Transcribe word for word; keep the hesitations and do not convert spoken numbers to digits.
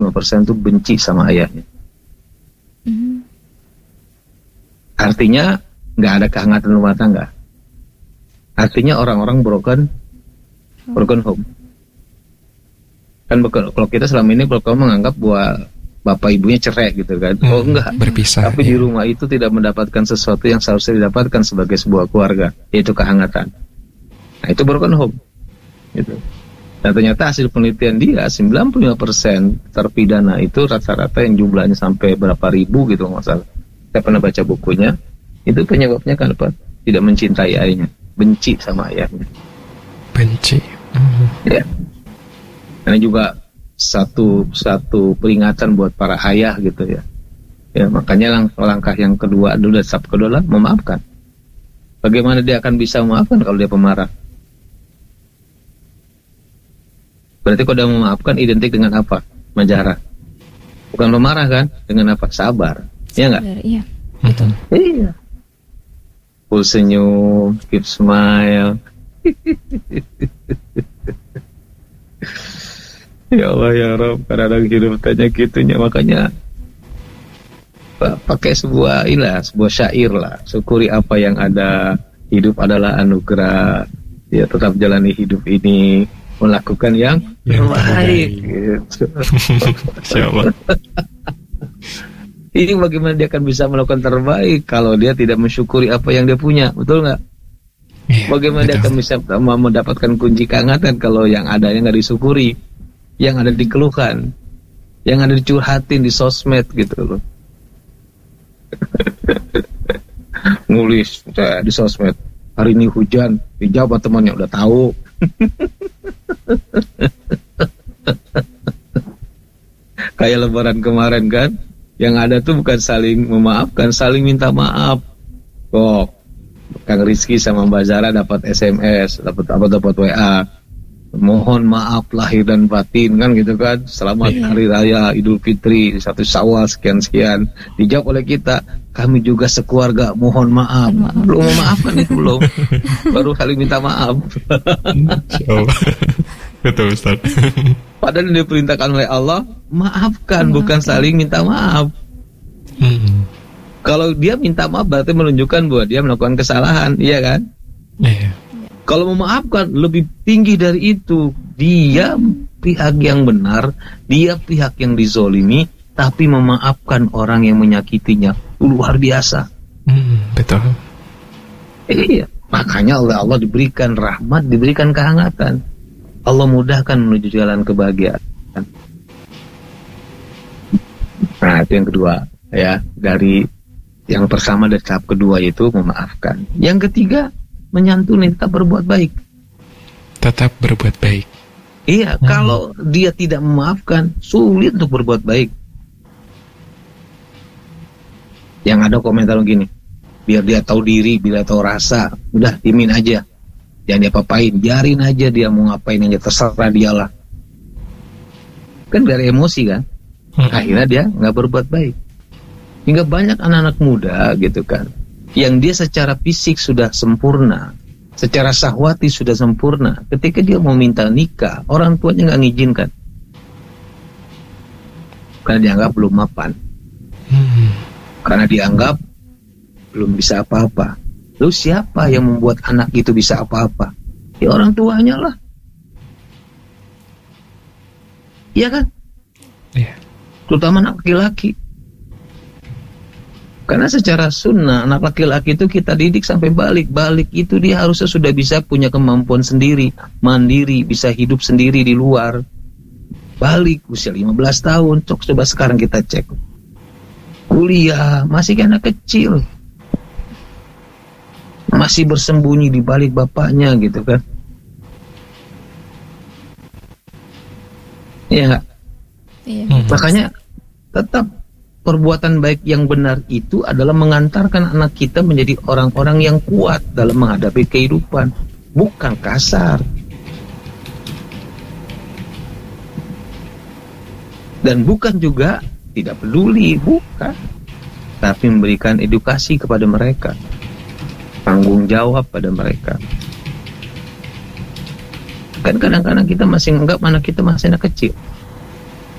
lima persen itu benci sama ayahnya. Mm-hmm. Artinya nggak ada kehangatan rumah tangga. Artinya orang-orang broken, broken home. Kan kalau kita selama ini kalau menganggap bahwa bapak ibunya cerai gitu kan. Hmm, oh enggak, berpisah. Tapi ya. Di rumah itu tidak mendapatkan sesuatu yang seharusnya didapatkan sebagai sebuah keluarga, yaitu kehangatan. Nah itu broken home. Gitu. Dan ternyata hasil penelitian dia sembilan puluh lima persen terpidana itu rata-rata yang jumlahnya sampai berapa ribu gitu masalah. Saya pernah baca bukunya. Itu penyebabnya kan apa? Tidak mencintai ayahnya, benci sama ayahnya. Benci. Hmm. Ya. Karena juga satu satu peringatan buat para ayah gitu ya. Ya makanya lang- langkah yang kedua dulu dan tahap kedua lah memaafkan. Bagaimana dia akan bisa memaafkan kalau dia pemarah? Berarti kalau dia memaafkan identik dengan apa? Menjarah. Bukan pemarah kan? Dengan apa? Sabar. Iya nggak? Iya. Betul. Iya. Full senyum, keep smile. Ya Allah ya Rabb, kadang-kadang hidup tanya gitunya, makanya pakai sebuah ilah, sebuah syair lah. Syukuri apa yang ada, hidup adalah anugerah. Ya tetap jalani hidup ini, melakukan yang terbaik. Gitu. Insyaallah. Ini bagaimana dia akan bisa melakukan terbaik kalau dia tidak mensyukuri apa yang dia punya, betul nggak? Yeah, bagaimana betul. Dia akan bisa mendapatkan kunci kehangatan kalau yang ada yang nggak disyukuri, yang ada dikeluhkan, yang ada dicurhatin di sosmed gitu loh. Nulis di sosmed, hari ini hujan, dijawab temannya udah tahu. Kayak lebaran kemarin kan, yang ada tuh bukan saling memaafkan, saling minta maaf. Kok Kang Rizky sama Mbak Zara dapat S M S, dapat apa dapat W A. Mohon maaf lahir dan batin kan gitu kan. Selamat yeah. Hari Raya Idul Fitri satu Syawal sekian sekian. Dijawab oleh kita, kami juga sekeluarga mohon maaf. maaf. Belum memaafkan itu belum. Baru saling minta maaf. Insyaallah. Betul Ustaz. Padahal yang diperintahkan oleh Allah maafkan, maafkan. Bukan saling minta maaf. Hmm. Kalau dia minta maaf berarti menunjukkan bahwa dia melakukan kesalahan, iya kan? Iya. Kalau memaafkan lebih tinggi dari itu, dia pihak yang benar, dia pihak yang dizolimi, tapi memaafkan orang yang menyakitinya, luar biasa. Hmm, betul. Iya, makanya oleh Allah diberikan rahmat, diberikan kehangatan. Allah mudahkan menuju jalan kebahagiaan. Nah, itu yang kedua, ya dari yang pertama dari tahap kedua itu memaafkan. Yang ketiga menyantuni, tetap berbuat baik. Tetap berbuat baik. Iya, hmm. kalau dia tidak memaafkan, sulit untuk berbuat baik. Yang ada komentar begini, biar dia tahu diri, biar dia tahu rasa, udah dimin aja, jangan dia apain, biarin aja dia mau ngapain aja, terserah dialah. Kan dari emosi kan, hmm. akhirnya dia nggak berbuat baik. Hingga banyak anak-anak muda gitu kan, yang dia secara fisik sudah sempurna, secara syahwati sudah sempurna, ketika dia mau minta nikah, orang tuanya nggak ngizinkan, karena dianggap belum mapan, hmm. karena dianggap belum bisa apa-apa. Lalu siapa yang membuat anak itu bisa apa-apa? Ya orang tuanya lah, iya kan? Yeah. Terutama anak laki-laki. Karena secara sunnah anak laki-laki itu kita didik sampai balik. Balik itu dia harusnya sudah bisa punya kemampuan sendiri, mandiri, bisa hidup sendiri di luar. Balik usia lima belas tahun, cok coba sekarang kita cek. Kuliah, masih anak kecil. Masih bersembunyi di balik bapaknya gitu kan. Iya enggak? Iya. Hmm. Makanya tetap perbuatan baik yang benar itu adalah mengantarkan anak kita menjadi orang-orang yang kuat dalam menghadapi kehidupan, bukan kasar. Dan bukan juga tidak peduli, bukan. Tapi memberikan edukasi kepada mereka, tanggung jawab pada mereka. Kan kadang-kadang kita masih menganggap anak kita masih anak kecil.